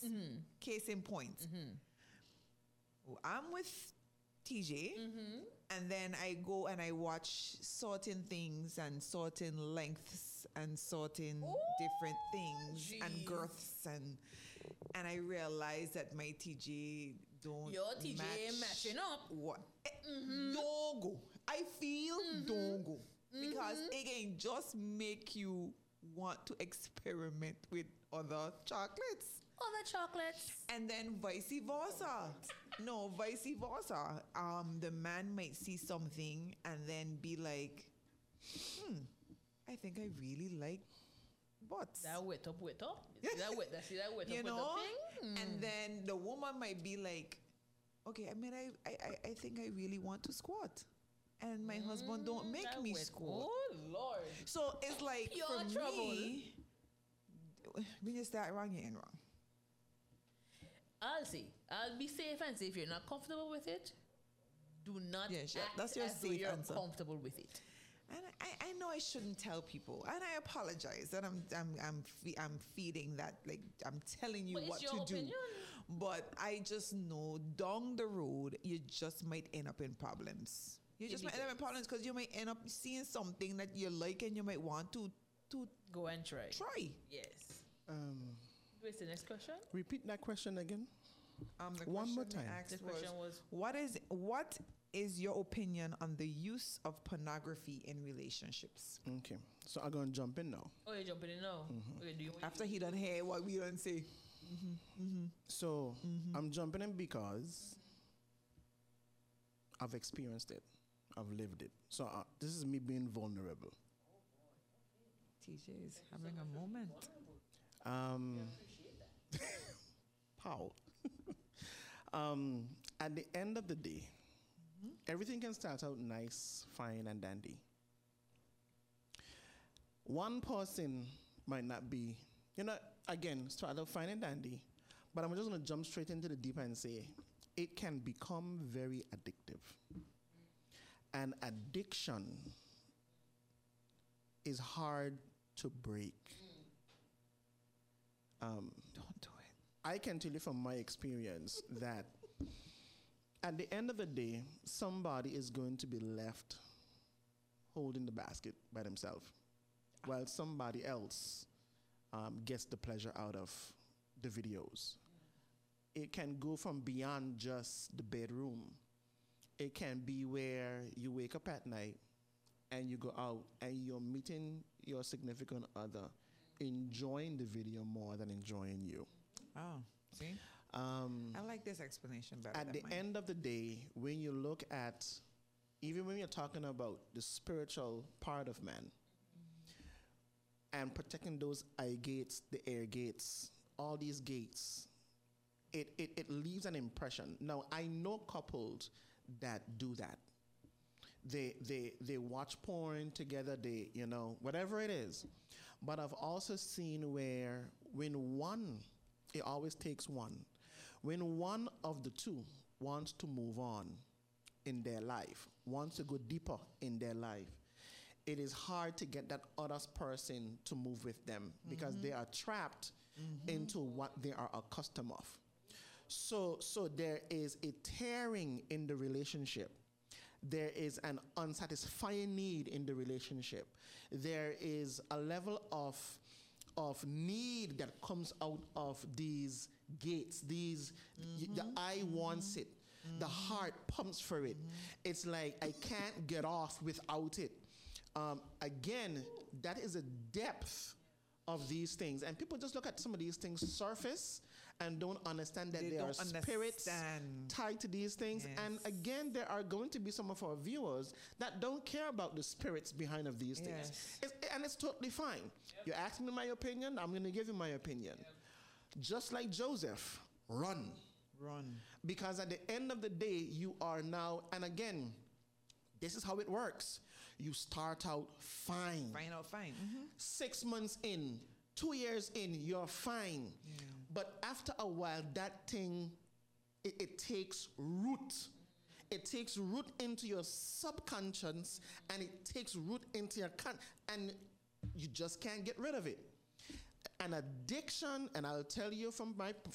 Case in point. I'm with TJ, and then I go and I watch certain things and certain lengths and certain different things and girths, and I realize that my TJ don't Your TJ ain't matching up. What? Don't go. I feel don't go. Because again, just make you want to experiment with other chocolates. Other chocolates. And then vice versa. No, vice versa. The man might see something and then be like, I think I really like butts. That wet up. See that wet you up know? with the thing? And then the woman might be like, okay, I mean, I think I really want to squat. And my husband don't make me squat. Oh, Lord. So it's like, Pure for trouble. me, when you start wrong, you ain't wrong. I'll see. I'll be safe and say if you're not comfortable with it, do not act that's your as though safe you're answer. comfortable with it. And I know I shouldn't tell people, and I apologize that I'm feeding that, like I'm telling you But what it's your to opinion. do. But I just know down the road you just might end up in problems. You just might end up in problems because you might end up seeing something that you like and you might want to Go and try. Yes. What's the next question? Repeat that question again. The One more question they time. asked The question was- what is your opinion on the use of pornography in relationships? Okay, so I'm going to jump in now. Oh, you're jumping in now. Okay, do you want After he done hear what we done say. So I'm jumping in because I've experienced it. I've lived it. So this is me being vulnerable. TJ is having a moment. Pow. At the end of the day, everything can start out nice, fine, and dandy. One person might not be, again, start out fine and dandy, but I'm just going to jump straight into the deep end and say it can become very addictive. And addiction is hard to break. Don't do it. I can tell you from my experience that at the end of the day, somebody is going to be left holding the basket by themselves, while somebody else gets the pleasure out of the videos. It can go from beyond just the bedroom. It can be where you wake up at night and you go out and you're meeting your significant other, enjoying the video more than enjoying you. Oh, see? I like this explanation better. At the end of the day, when you look at, even when you're talking about the spiritual part of man and protecting those eye gates, the ear gates, all these gates, it leaves an impression. Now, I know couples that do that. They watch porn together, whatever it is. But I've also seen where it always takes one. When one of the two wants to move on in their life, wants to go deeper in their life, it is hard to get that other person to move with them because they are trapped into what they are accustomed of. So there is a tearing in the relationship. There is an unsatisfying need in the relationship. There is a level of need that comes out of these gates. The eye wants it. The heart pumps for it. It's like I can't get off without it. Again, that is a depth of these things, and people just look at some of these things surface and don't understand that there are spirits tied to these things. Yes. And again, there are going to be some of our viewers that don't care about the spirits behind of these things. And it's totally fine. Yep. You ask me my opinion, I'm going to give you my opinion. Yep. Just like Joseph, run. Because at the end of the day, you are now, and again, this is how it works. You start out fine. 6 months in, 2 years in, you're fine. Yeah. But after a while, that thing, it takes root. It takes root into your subconscious, and it takes root into your and you just can't get rid of it. An addiction, and I'll tell you from